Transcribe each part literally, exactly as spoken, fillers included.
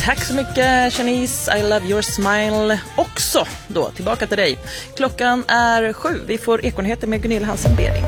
Tack så mycket, Shanice. I love your smile också. Då, tillbaka till dig. Klockan är sju. Vi får Ekonheter med Gunilla Hansen-Bering.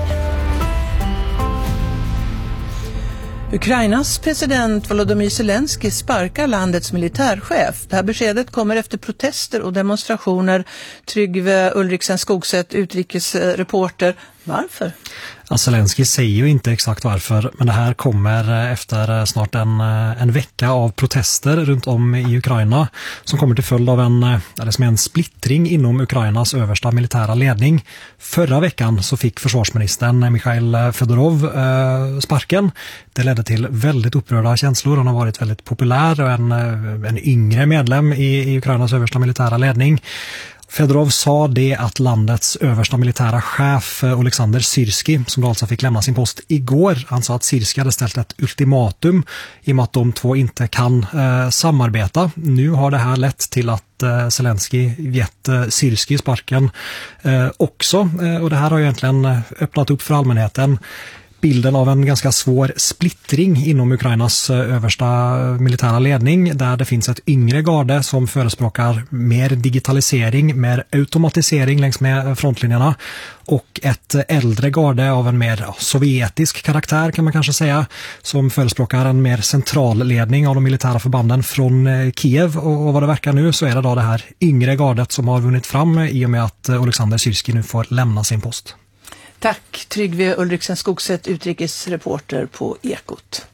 Ukrainas president Volodymyr Zelensky sparkar landets militärchef. Det här beskedet kommer efter protester och demonstrationer. Tryggve Ulriksen Skogset, utrikesreporter. Varför? Ja, Zelensky säger ju inte exakt varför, men det här kommer efter snart en, en vecka av protester runt om i Ukraina som kommer till följd av en, eller som en splittring inom Ukrainas översta militära ledning. Förra veckan så fick försvarsministern Mikhail Fedorov eh, sparken. Det ledde till väldigt upprörda känslor. Han har varit väldigt populär och en, en yngre medlem i, i Ukrainas översta militära ledning. Fedorov sa det att landets översta militära chef Alexander Syrski, som då alltså fick lämna sin post igår, han sa att Syrski hade ställt ett ultimatum i och med att de två inte kan eh, samarbeta. Nu har det här lett till att eh, Zelensky gett eh, Syrski sparken eh, också eh, och det här har egentligen öppnat upp för allmänheten bilden av en ganska svår splittring inom Ukrainas översta militära ledning, där det finns ett yngre garde som förespråkar mer digitalisering, mer automatisering längs med frontlinjerna, och ett äldre garde av en mer sovjetisk karaktär kan man kanske säga, som förespråkar en mer central ledning av de militära förbanden från Kiev. Och vad det verkar nu så är det då det här yngre gardet som har vunnit fram i och med att Alexander Syrski nu får lämna sin post. Tack Tryggve Ulriksen Skogset, utrikesreporter på Ekot.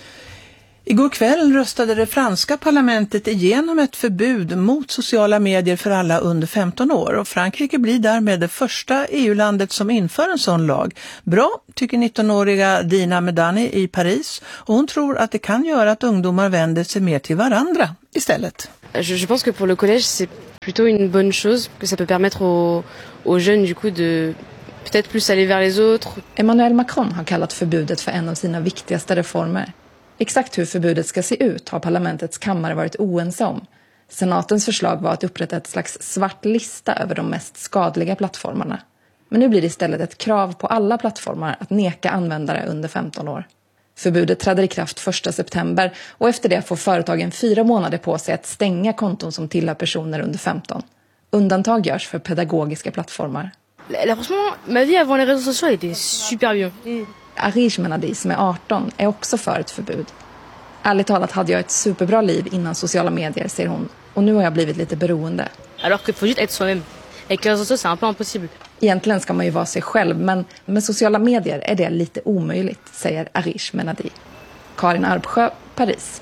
Igår kväll röstade det franska parlamentet igenom ett förbud mot sociala medier för alla under femton år, och Frankrike blir därmed det första E U-landet som inför en sån lag. Bra, tycker nittonåriga Dina Medani i Paris, och hon tror att det kan göra att ungdomar vänder sig mer till varandra istället. Je, je pense que pour le collège c'est plutôt une bonne chose, que ça peut permettre aux, aux jeunes du coup de peut-être plus aller vers les autres. Emmanuel Macron har kallat förbudet för en av sina viktigaste reformer. Exakt hur förbudet ska se ut har parlamentets kammare varit oense om. Senatens förslag var att upprätta ett slags svart lista över de mest skadliga plattformarna. Men nu blir det istället ett krav på alla plattformar att neka användare under femton år. Förbudet träder i kraft första september, och efter det får företagen fyra månader på sig att stänga konton som tillhör personer under femton. Undantag görs för pedagogiska plattformar. Là, franchement, ma vie avant les réseaux sociaux était super bien. Arish Menadi, som är arton, är också för ett förbud. Ärligt talat hade jag ett superbra liv innan sociala medier, säger hon. Och nu har jag blivit lite beroende. Alors que faut juste être soi-même. Avec les réseaux sociaux, c'est un peu impossible. Egentligen ska man ju vara sig själv, men med sociala medier är det lite omöjligt, säger Arish Menadi. Karin Arbsjö, Paris.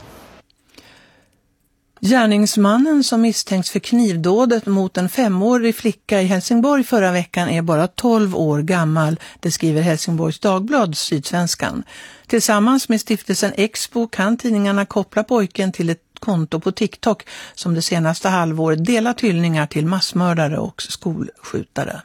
Gärningsmannen som misstänks för knivdådet mot en femårig flicka i Helsingborg förra veckan är bara tolv år gammal, det skriver Helsingborgs Dagblad, Sydsvenskan. Tillsammans med stiftelsen Expo kan tidningarna koppla pojken till ett konto på TikTok som det senaste halvåret delat hyllningar till massmördare och skolskjutare.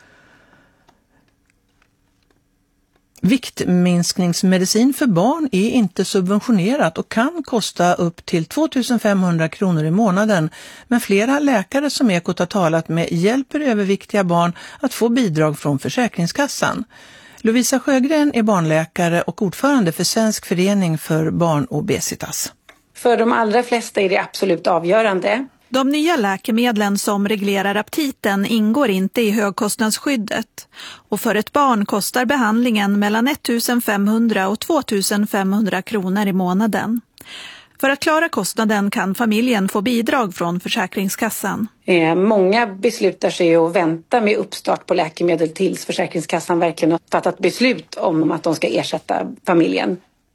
Viktminskningsmedicin för barn är inte subventionerat och kan kosta upp till två tusen femhundra kronor i månaden, men flera läkare som Ekot har talat med hjälper överviktiga barn att få bidrag från Försäkringskassan. Lovisa Sjögren är barnläkare och ordförande för Svensk förening för barnobesitas. För de allra flesta är det absolut avgörande. De nya läkemedlen som reglerar aptiten ingår inte i högkostnadsskyddet, och för ett barn kostar behandlingen mellan ett tusen femhundra och två tusen femhundra kronor i månaden. För att klara kostnaden kan familjen få bidrag från Försäkringskassan. Eh, många beslutar sig att vänta med uppstart på läkemedel tills Försäkringskassan verkligen har fattat beslut om att de ska ersätta familjen.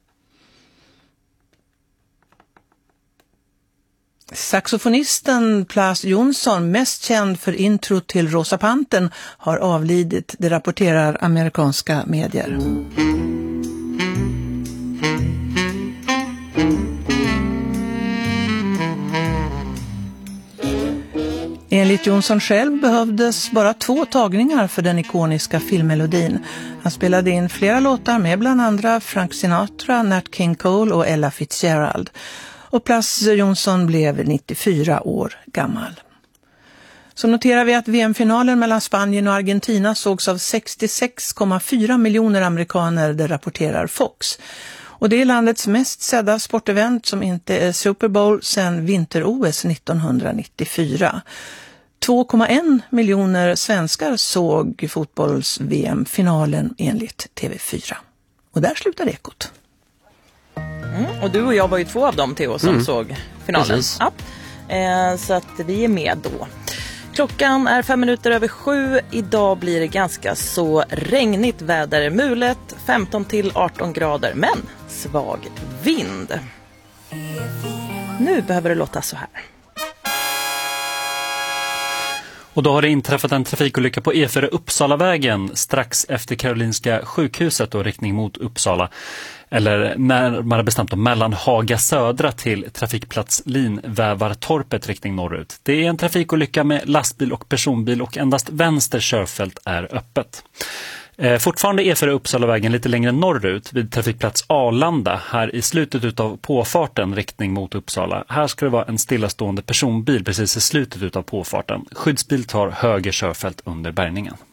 Saxofonisten Plas Jonsson, mest känd för intro till Rosa Pantern, har avlidit, det rapporterar amerikanska medier. Enligt Jonsson själv behövdes bara två tagningar för den ikoniska filmmelodin. Han spelade in flera låtar med bland andra Frank Sinatra, Nat King Cole och Ella Fitzgerald. Och Plas Jonsson blev nittiofyra år gammal. Så noterar vi att V M-finalen mellan Spanien och Argentina sågs av sextiosex komma fyra miljoner amerikaner, det rapporterar Fox. Och det är landets mest sedda sportevent som inte är Super Bowl sedan vinter-O S nittonhundranittiofyra. två komma en miljoner svenskar såg fotbolls-V M-finalen enligt T V fyra. Och där slutar Ekot. Mm, och du och jag var ju två av dem, Theo, som mm. såg finalen. Ja. Eh, så att vi är med då. Klockan är fem minuter över sju. Idag blir det ganska så regnigt väder. Mulet femton till arton grader, men svag vind. Nu behöver det låta så här. Och då har det inträffat en trafikolycka på E fyra Uppsalavägen strax efter Karolinska sjukhuset och riktning mot Uppsala. Eller närmare bestämt mellan Haga Södra till trafikplats Linvävartorpet riktning norrut. Det är en trafikolycka med lastbil och personbil och endast vänster körfält är öppet. Eh, fortfarande E fyra Uppsalavägen lite längre norrut vid trafikplats Arlanda här i slutet av påfarten riktning mot Uppsala. Här ska det vara en stillastående personbil precis i slutet av påfarten. Skyddsbil tar höger körfält under bärgningen.